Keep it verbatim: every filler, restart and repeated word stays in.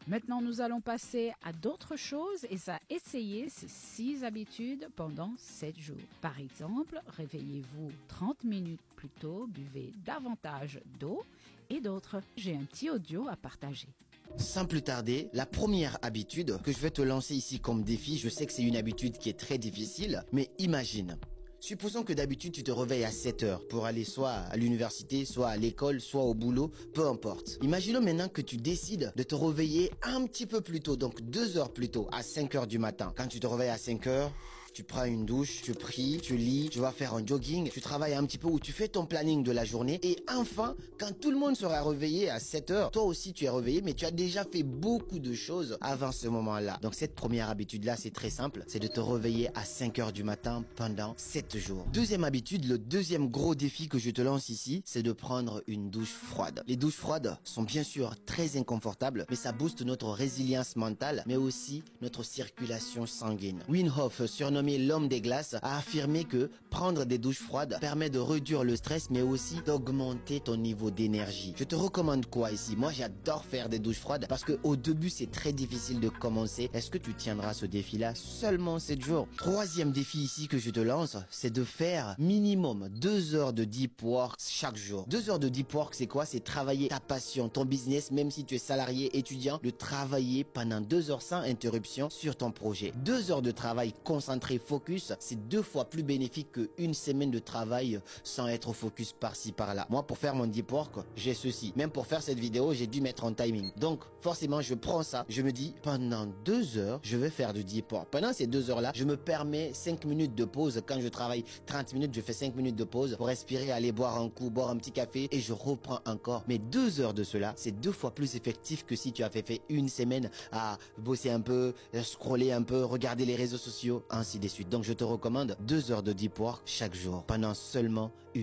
Maintenant, nous allons passer à d'autres choses et à essayer ces six habitudes pendant sept jours. Par exemple, réveillez-vous trente minutes plus tôt, buvez davantage d'eau et d'autres. J'ai un petit audio à partager. Sans plus tarder, la première habitude que je vais te lancer ici comme défi, je sais que c'est une habitude qui est très difficile, mais imagine. Supposons que d'habitude tu te réveilles à sept heures pour aller soit à l'université, soit à l'école, soit au boulot, peu importe. Imaginons maintenant que tu décides de te réveiller un petit peu plus tôt, donc deux heures plus tôt, à cinq heures du matin. Quand tu te réveilles à cinq heures, tu prends une douche, tu pries, tu lis, tu vas faire un jogging, tu travailles un petit peu ou tu fais ton planning de la journée. Et enfin, quand tout le monde sera réveillé à sept heures, toi aussi tu es réveillé, mais tu as déjà fait beaucoup de choses avant ce moment-là. Donc cette première habitude-là, c'est très simple, c'est de te réveiller à cinq heures du matin pendant sept jours. Deuxième habitude, le deuxième gros défi que je te lance ici, c'est de prendre une douche froide. Les douches froides sont bien sûr très inconfortables, mais ça booste notre résilience mentale, mais aussi notre circulation sanguine. Wim Hof, surnommé l'homme des glaces, a affirmé que prendre des douches froides permet de réduire le stress mais aussi d'augmenter ton niveau d'énergie. Je te recommande quoi ici? Moi j'adore faire des douches froides parce que au début c'est très difficile de commencer. Est-ce que tu tiendras ce défi-là seulement sept jours? Troisième défi ici que je te lance, c'est de faire minimum deux heures de deep work chaque jour. deux heures de deep work, c'est quoi? C'est travailler ta passion, ton business, même si tu es salarié, étudiant, de travailler pendant deux heures sans interruption sur ton projet. deux heures de travail concentré, focus, c'est deux fois plus bénéfique qu'une semaine de travail sans être focus par-ci par-là. Moi, pour faire mon deep work, j'ai ceci. Même pour faire cette vidéo, j'ai dû mettre en timing. Donc, forcément, je prends ça. Je me dis, pendant deux heures, je vais faire du deep work. Pendant ces deux heures-là, je me permets cinq minutes de pause. Quand je travaille trente minutes, je fais cinq minutes de pause pour respirer, aller boire un coup, boire un petit café et je reprends encore. Mais deux heures de cela, c'est deux fois plus effectif que si tu as fait, fait une semaine à bosser un peu, scroller un peu, regarder les réseaux sociaux, ainsi de suite. Donc, je te recommande deux heures de deep work chaque jour pendant seulement une